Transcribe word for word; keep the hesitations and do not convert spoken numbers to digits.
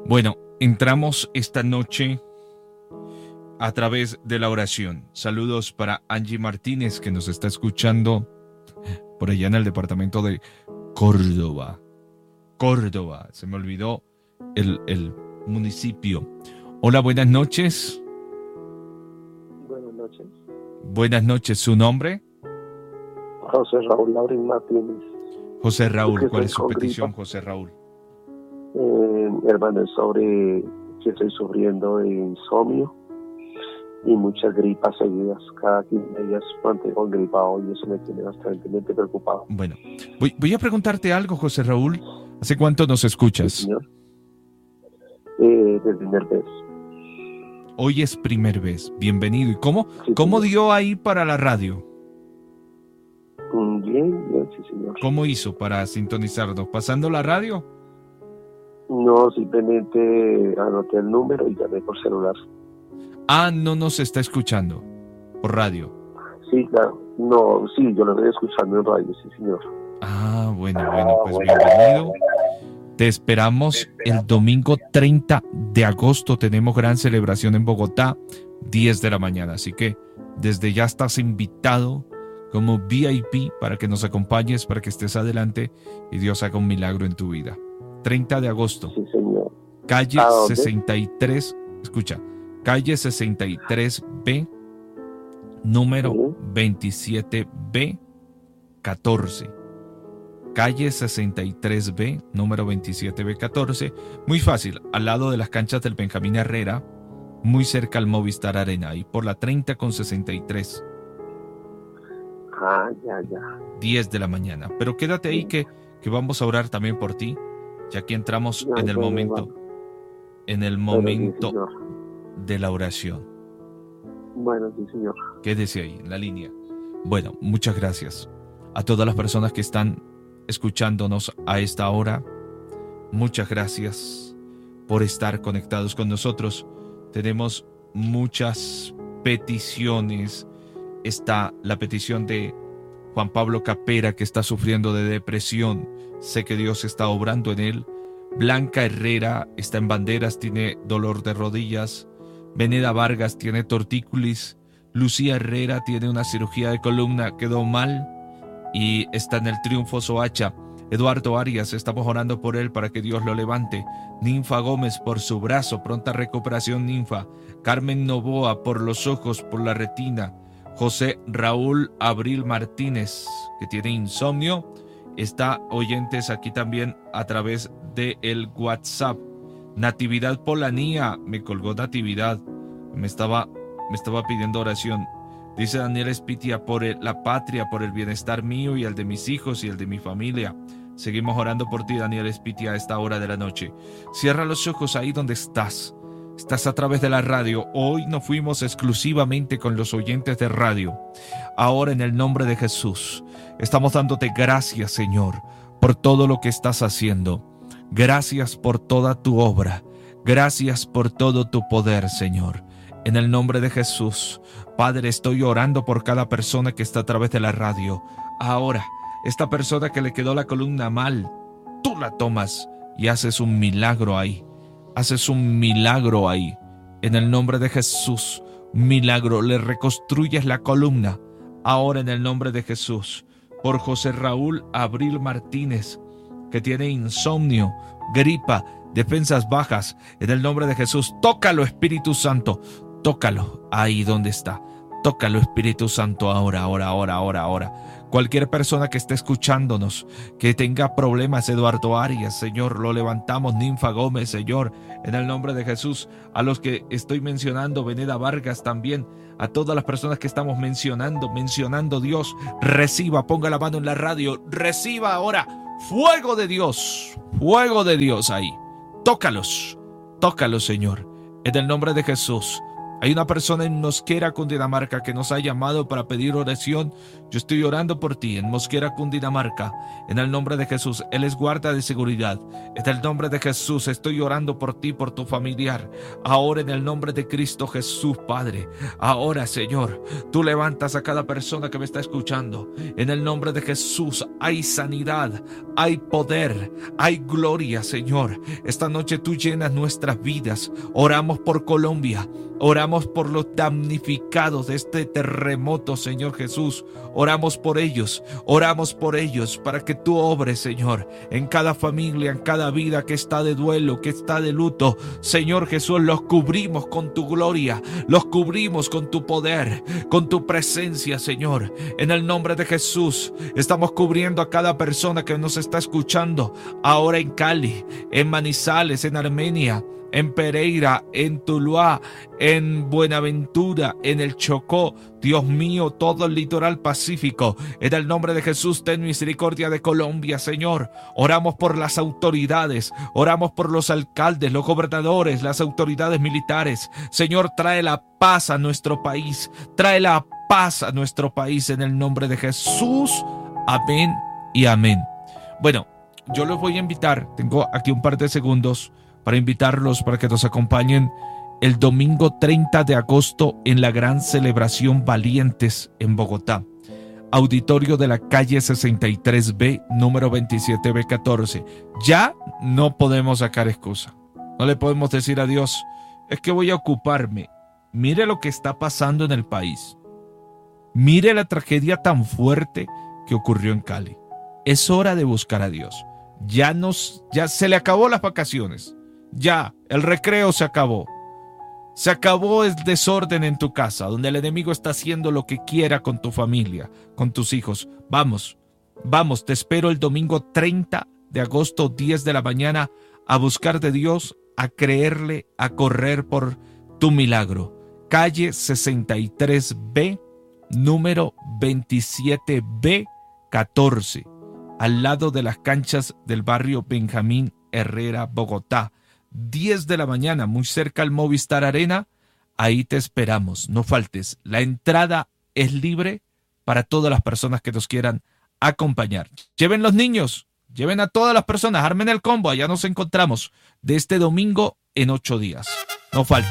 Bueno, entramos esta noche a través de la oración. Saludos para Angie Martínez, que nos está escuchando por allá en el departamento de Córdoba. Córdoba, se me olvidó el, el municipio. Hola, buenas noches. Buenas noches. Buenas noches, ¿su nombre? José Raúl Laurín Martínez. José Raúl, ¿cuál es su petición, gripa? José Raúl? Eh, hermano, es sobre que estoy sufriendo de insomnio y muchas gripas seguidas. Cada quince días mantengo gripado y eso me tiene bastante preocupado. Bueno, voy, voy a preguntarte algo, José Raúl. ¿Hace cuánto nos escuchas? Sí, señor. Eh, desde primer vez. Hoy es primer vez. Bienvenido. ¿Y cómo, sí, cómo señor. dio ahí para la radio? Bien, bien, sí, señor. ¿Cómo hizo para sintonizarnos? ¿Pasando la radio? No, simplemente anoté el número y llamé por celular. Ah, no nos está escuchando por radio. Sí, claro. No, sí, yo lo estoy escuchando en radio, sí, señor. Ah, bueno, bueno, pues bienvenido. Te esperamos el domingo treinta de agosto. Tenemos gran celebración en Bogotá, diez de la mañana. Así que desde ya estás invitado como V I P para que nos acompañes, para que estés adelante y Dios haga un milagro en tu vida. treinta de agosto. Sí, señor. Calle sesenta y tres, escucha, calle sesenta y tres B, número Sí. veintisiete B catorce. Calle sesenta y tres B, número veintisiete B catorce. Muy fácil, al lado de las canchas del Benjamín Herrera, muy cerca al Movistar Arena, ahí por la treinta con sesenta y tres. Ah, ya, ya. diez de la mañana. Pero quédate ahí que, que vamos a orar también por ti, ya que entramos Ya, en el bueno, momento, bueno. en el Bueno, momento sí, señor. de la oración. Bueno, sí, señor. Quédese ahí, en la línea. Bueno, muchas gracias a todas las personas que están escuchándonos a esta hora. Muchas gracias por estar conectados con nosotros. Tenemos muchas peticiones. Está la petición de Juan Pablo Capera, que está sufriendo de depresión. Sé que Dios está obrando en él. Blanca Herrera está en banderas, tiene dolor de rodillas. Veneda Vargas tiene tortícolis. Lucía Herrera tiene una cirugía de columna, quedó mal y está en el Triunfo Soacha. Eduardo Arias, estamos orando por él para que Dios lo levante. Ninfa Gómez por su brazo, pronta recuperación, Ninfa. Carmen Novoa por los ojos, por la retina. José Raúl Abril Martínez, que tiene insomnio, está oyentes aquí también a través de el WhatsApp. Natividad Polanía, me colgó Natividad, me estaba, me estaba pidiendo oración. Dice Daniel Espitia, por el, la patria, por el bienestar mío y el de mis hijos y el de mi familia. Seguimos orando por ti, Daniel Espitia, a esta hora de la noche. Cierra los ojos ahí donde estás. Estás a través de la radio. Hoy no fuimos exclusivamente con los oyentes de radio. Ahora, en el nombre de Jesús, estamos dándote gracias, Señor, por todo lo que estás haciendo. Gracias por toda tu obra. Gracias por todo tu poder, Señor. En el nombre de Jesús, Padre, estoy orando por cada persona que está a través de la radio. Ahora, esta persona que le quedó la columna mal, tú la tomas y haces un milagro ahí. Haces un milagro ahí. En el nombre de Jesús, milagro, le reconstruyes la columna. Ahora, en el nombre de Jesús, por José Raúl Abril Martínez, que tiene insomnio, gripa, defensas bajas, en el nombre de Jesús, tócalo, Espíritu Santo, tócalo ahí donde está. Tócalo, Espíritu Santo, ahora, ahora, ahora, ahora, ahora. Cualquier persona que esté escuchándonos, que tenga problemas, Eduardo Arias, Señor, lo levantamos. Ninfa Gómez, Señor, en el nombre de Jesús. A los que estoy mencionando, Veneda Vargas también, a todas las personas que estamos mencionando, mencionando Dios, reciba, ponga la mano en la radio, reciba ahora fuego de Dios, fuego de Dios ahí. Tócalos, tócalos, Señor, en el nombre de Jesús. Hay una persona en Mosquera, Cundinamarca, que nos ha llamado para pedir oración. Yo estoy orando por ti en Mosquera, Cundinamarca, en el nombre de Jesús. Él es guarda de seguridad. En el nombre de Jesús estoy orando por ti, por tu familiar. Ahora en el nombre de Cristo Jesús, Padre. Ahora, Señor, tú levantas a cada persona que me está escuchando. En el nombre de Jesús hay sanidad, hay poder, hay gloria, Señor. Esta noche tú llenas nuestras vidas. Oramos por Colombia. Oramos por los damnificados de este terremoto, Señor Jesús. Oramos por ellos, oramos por ellos para que tú obres, Señor, en cada familia, en cada vida que está de duelo, que está de luto. Señor Jesús, los cubrimos con tu gloria, los cubrimos con tu poder, con tu presencia, Señor. En el nombre de Jesús, estamos cubriendo a cada persona que nos está escuchando ahora en Cali, en Manizales, en Armenia, en Pereira, en Tuluá, en Buenaventura, en el Chocó. Dios mío, todo el litoral pacífico. En el nombre de Jesús, ten misericordia de Colombia, Señor. Oramos por las autoridades, oramos por los alcaldes, los gobernadores, las autoridades militares. Señor, trae la paz a nuestro país, trae la paz a nuestro país en el nombre de Jesús. Amén y amén. Bueno, yo los voy a invitar, tengo aquí un par de segundos para invitarlos para que nos acompañen el domingo treinta de agosto en la gran celebración Valientes en Bogotá. Auditorio de la calle sesenta y tres B, número veintisiete B catorce. Ya no podemos sacar excusa. No le podemos decir a Dios, es que voy a ocuparme. Mire lo que está pasando en el país. Mire la tragedia tan fuerte que ocurrió en Cali. Es hora de buscar a Dios. Ya, nos, ya se le acabó las vacaciones. Ya, el recreo se acabó. Se acabó el desorden en tu casa, donde el enemigo está haciendo lo que quiera con tu familia, con tus hijos. Vamos, vamos, te espero el domingo treinta de agosto, diez de la mañana, a buscar de Dios, a creerle, a correr por tu milagro. Calle sesenta y tres B, número veintisiete B catorce, al lado de las canchas del barrio Benjamín Herrera, Bogotá. diez de la mañana, muy cerca al Movistar Arena. Ahí te esperamos, no faltes. La entrada es libre para todas las personas que nos quieran acompañar. Lleven los niños, lleven a todas las personas, armen el combo. Allá nos encontramos de este domingo en ocho días. No faltes.